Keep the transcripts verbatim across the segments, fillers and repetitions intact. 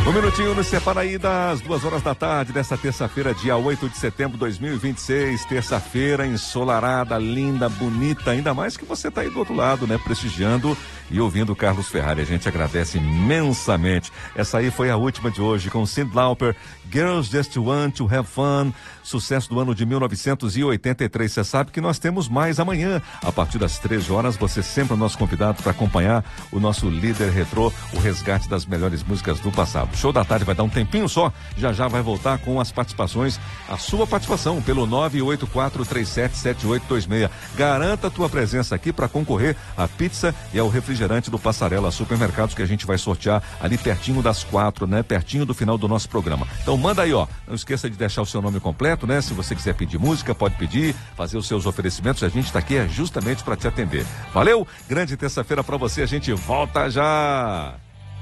Um minutinho nos separa aí das duas horas da tarde dessa terça-feira, dia oito de setembro de dois mil e vinte e seis. Terça-feira ensolarada, linda, bonita. Ainda mais que você tá aí do outro lado, né? Prestigiando e ouvindo o Carlos Ferrari. A gente agradece imensamente. Essa aí foi a última de hoje com Cyndi Lauper, Girls Just Want to Have Fun. Sucesso do ano de mil novecentos e oitenta e três. Você sabe que nós temos mais amanhã. A partir das treze horas, você sempre é o nosso convidado para acompanhar o nosso líder retrô, o resgate das melhores músicas do passado. O show da tarde vai dar um tempinho só, já já vai voltar com as participações, a sua participação pelo nove oito quatro três sete sete oito dois seis. Garanta a tua presença aqui para concorrer à pizza e ao refrigerante do Passarela Supermercados, que a gente vai sortear ali pertinho das quatro, né? Pertinho do final do nosso programa. Então manda aí, ó, não esqueça de deixar o seu nome completo, né? Se você quiser pedir música, pode pedir, fazer os seus oferecimentos, a gente está aqui é justamente para te atender. Valeu? Grande terça-feira para você, a gente volta já!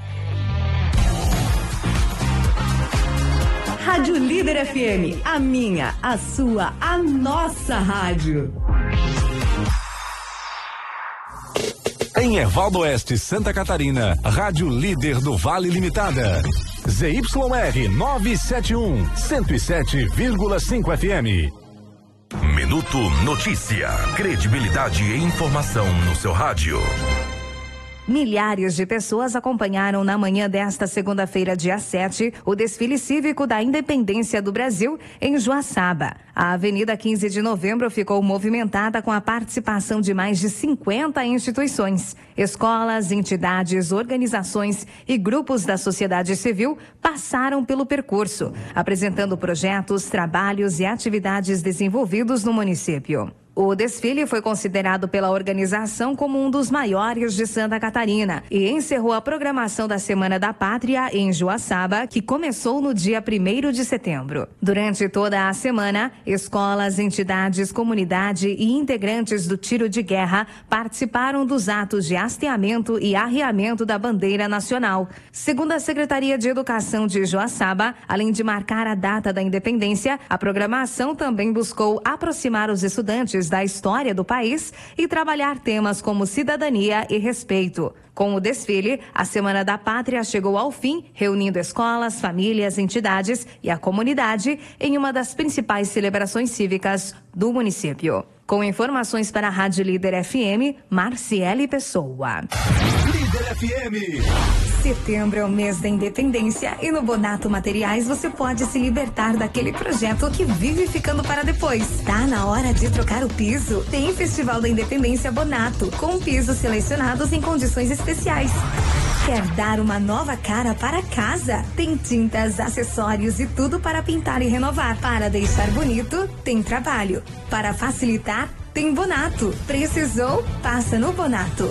Rádio Líder F M, a minha, a sua, a nossa rádio. Em Ervaldo Oeste, Santa Catarina, Rádio Líder do Vale Limitada. Z Y R novecentos e setenta e um, cento e sete vírgula cinco F M. Minuto Notícia. Credibilidade e informação no seu rádio. Milhares de pessoas acompanharam na manhã desta segunda-feira, dia sete, o desfile cívico da Independência do Brasil em Joaçaba. A Avenida quinze de Novembro ficou movimentada com a participação de mais de cinquenta instituições. Escolas, entidades, organizações e grupos da sociedade civil passaram pelo percurso, apresentando projetos, trabalhos e atividades desenvolvidos no município. O desfile foi considerado pela organização como um dos maiores de Santa Catarina e encerrou a programação da Semana da Pátria em Joaçaba, que começou no dia primeiro de setembro. Durante toda a semana, escolas, entidades, comunidade e integrantes do tiro de guerra participaram dos atos de hasteamento e arriamento da bandeira nacional. Segundo a Secretaria de Educação de Joaçaba, além de marcar a data da independência, a programação também buscou aproximar os estudantes da história do país e trabalhar temas como cidadania e respeito. Com o desfile, a Semana da Pátria chegou ao fim, reunindo escolas, famílias, entidades e a comunidade em uma das principais celebrações cívicas do município. Com informações para a Rádio Líder F M, Marciele Pessoa. Líder F M. Setembro é o mês da independência e no Bonato Materiais você pode se libertar daquele projeto que vive ficando para depois. Tá na hora de trocar o piso? Tem Festival da Independência Bonato, com pisos selecionados em condições especiais. Quer dar uma nova cara para casa? Tem tintas, acessórios e tudo para pintar e renovar. Para deixar bonito, tem trabalho. Para facilitar, tem Bonato. Precisou? Passa no Bonato.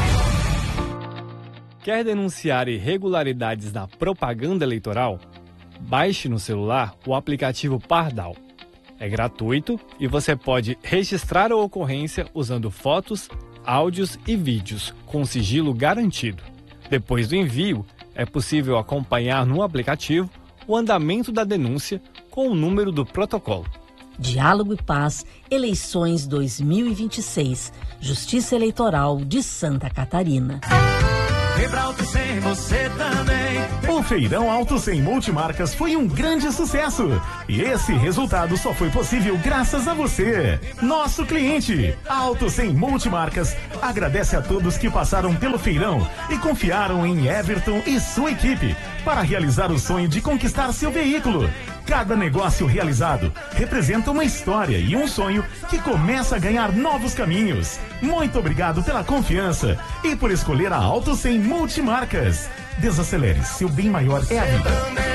Quer denunciar irregularidades na propaganda eleitoral? Baixe no celular o aplicativo Pardal. É gratuito e você pode registrar a ocorrência usando fotos, áudios e vídeos com sigilo garantido. Depois do envio, é possível acompanhar no aplicativo o andamento da denúncia com o número do protocolo. Diálogo e Paz, eleições dois mil e vinte e seis, Justiça Eleitoral de Santa Catarina. Fibra Auto cem, você também. O Feirão Auto cem Multimarcas foi um grande sucesso. E esse resultado só foi possível graças a você, nosso cliente. A Auto cem Multimarcas agradece a todos que passaram pelo feirão e confiaram em Everton e sua equipe para realizar o sonho de conquistar seu veículo. Cada negócio realizado representa uma história e um sonho que começa a ganhar novos caminhos. Muito obrigado pela confiança e por escolher a Auto cem Multimarcas. Desacelere, seu bem maior é a vida.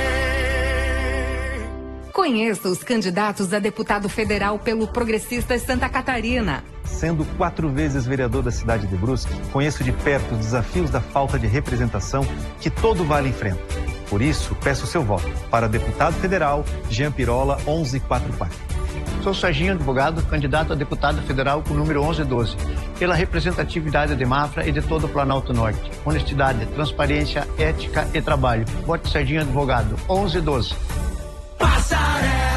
Conheça os candidatos a deputado federal pelo Progressistas Santa Catarina. Sendo quatro vezes vereador da cidade de Brusque, conheço de perto os desafios da falta de representação que todo vale enfrenta. Por isso, peço seu voto para deputado federal Jean Pirola onze quarenta e quatro. Sou Serginho Advogado, candidato a deputado federal com o número onze doze, pela representatividade de Mafra e de todo o Planalto Norte. Honestidade, transparência, ética e trabalho. Vote Serginho Advogado, onze doze. Passarela.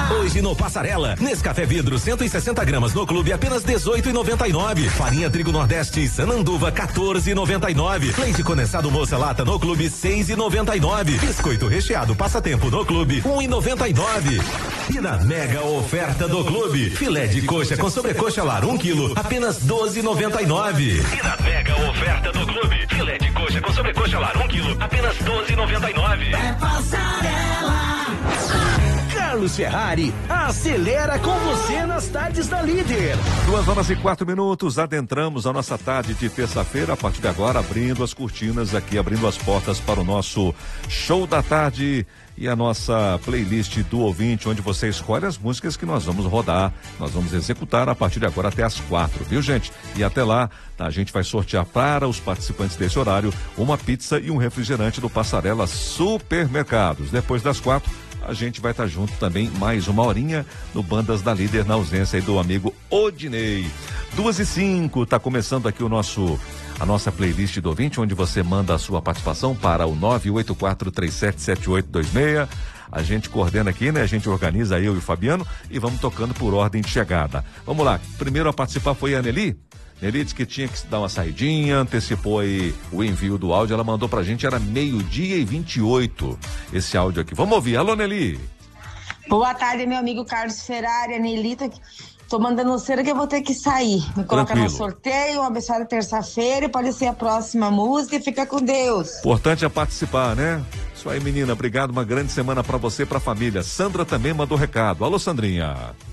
Hoje no Passarela, Nescafé Vidro cento e sessenta gramas no clube apenas dezoito e noventa e nove. Farinha Trigo Nordeste Sananduva quatorze e noventa e nove. Leite condensado Moça Lata no clube seis e noventa e nove. Biscoito recheado Passatempo no clube um e noventa e nove. E na mega oferta do clube, filé de coxa com sobrecoxa lar um quilo apenas doze e noventa e nove. E na mega oferta do clube, filé de coxa com sobrecoxa lar um quilo apenas doze e noventa e nove. É Passarela. Carlos Ferrari, acelera com você nas tardes da Líder. Duas horas e quatro minutos, adentramos a nossa tarde de terça-feira, a partir de agora abrindo as cortinas aqui, abrindo as portas para o nosso show da tarde e a nossa playlist do ouvinte, onde você escolhe as músicas que nós vamos rodar, nós vamos executar a partir de agora até as quatro, viu, gente? E até lá, a gente vai sortear para os participantes desse horário uma pizza e um refrigerante do Passarela Supermercados. Depois das quatro, a gente vai estar junto também mais uma horinha no Bandas da Líder, na ausência aí do amigo Odinei. Duas e cinco, tá começando aqui o nosso, a nossa playlist do ouvinte, onde você manda a sua participação para o nove oito quatro três sete sete oito dois seis. A gente coordena aqui, né? A gente organiza, eu e o Fabiano, e vamos tocando por ordem de chegada. Vamos lá, primeiro a participar foi a Nelly. Nelly disse que tinha que dar uma saidinha, antecipou aí o envio do áudio, ela mandou pra gente, era meio-dia e vinte e oito, esse áudio aqui. Vamos ouvir. Alô, Nelly. Boa tarde, meu amigo Carlos Ferrari, a Nelita. Tô mandando cera que eu vou ter que sair. Me coloca Tranquilo. no sorteio, uma abençoada terça-feira, pode ser a próxima música e fica com Deus. Importante é participar, né? Isso aí, menina, obrigado, uma grande semana pra você e pra família. Sandra também mandou recado. Alô, Sandrinha.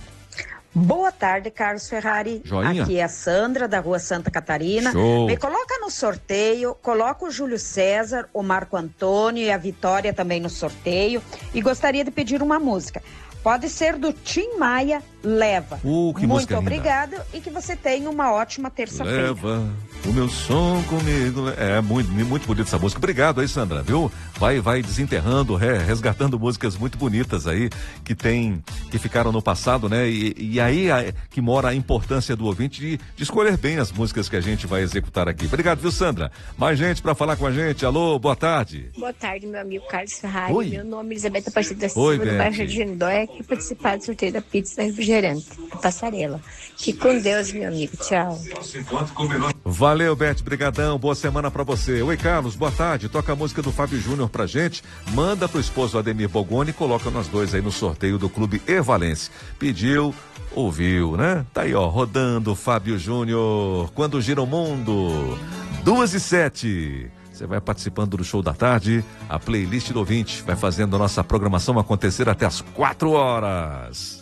Boa tarde, Carlos Ferrari. Joinha. Aqui é a Sandra, da Rua Santa Catarina. Show. Me coloca no sorteio, coloca o Júlio César, o Marco Antônio e a Vitória também no sorteio. E gostaria de pedir uma música. Pode ser do Tim Maia, Leva. Uh, que Muito música linda. obrigado e que você tenha uma ótima terça-feira. Leva o meu som comigo. É muito, muito bonita essa música. Obrigado aí, Sandra, viu? Vai, vai desenterrando, é, resgatando músicas muito bonitas aí que tem, que ficaram no passado, né? E, e aí é, que mora a importância do ouvinte de, de escolher bem as músicas que a gente vai executar aqui. Obrigado, viu, Sandra? Mais gente pra falar com a gente. Alô, boa tarde. Boa tarde, meu amigo Carlos Ferrari. Oi. Meu nome é Elizabeth Aparecida da Oi, Silva, do Beth. bairro de Jandóia, que participar do sorteio da pizza refrigerante, Passarela. Fique com Deus, meu amigo. Tchau. Valeu, Beth, brigadão, boa semana pra você. Oi, Carlos, boa tarde, toca a música do Fábio Júnior pra gente, manda pro esposo Ademir Bogoni e coloca nós dois aí no sorteio do Clube Evalense. Pediu, ouviu, né? Tá aí, ó, rodando Fábio Júnior, Quando Gira o Mundo, duas e sete. Você vai participando do show da tarde, a playlist do ouvinte vai fazendo a nossa programação acontecer até as quatro horas.